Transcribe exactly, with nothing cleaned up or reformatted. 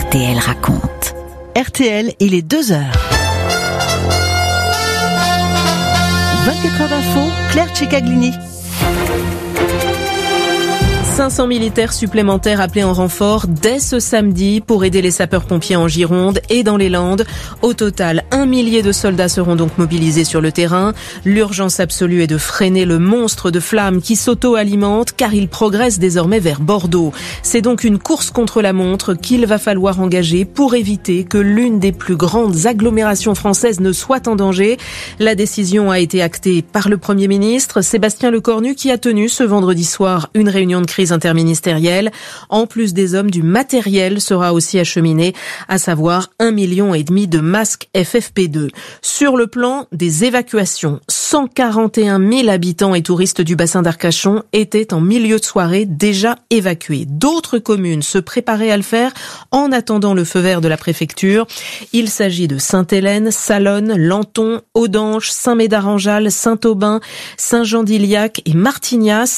R T L raconte. R T L, il est deux heures. vingt-quatre heures d'info, Claire Cicaglini. cinq cents militaires supplémentaires appelés en renfort dès ce samedi pour aider les sapeurs-pompiers en Gironde et dans les Landes. Au total, un millier de soldats seront donc mobilisés sur le terrain. L'urgence absolue est de freiner le monstre de flammes qui s'auto-alimente car il progresse désormais vers Bordeaux. C'est donc une course contre la montre qu'il va falloir engager pour éviter que l'une des plus grandes agglomérations françaises ne soit en danger. La décision a été actée par le Premier ministre Sébastien Lecornu qui a tenu ce vendredi soir une réunion de crise interministérielle. En plus des hommes, du matériel sera aussi acheminé, à savoir un million et demi de masques F F P deux. Sur le plan des évacuations, cent quarante et un mille habitants et touristes du bassin d'Arcachon étaient en milieu de soirée déjà évacués. D'autres communes se préparaient à le faire en attendant le feu vert de la préfecture. Il s'agit de Sainte-Hélène, Salonne, Lanton, Audange, Saint-Médard-en-Jalles, Saint-Aubin, Saint-Jean-d'Iliac et Martignas.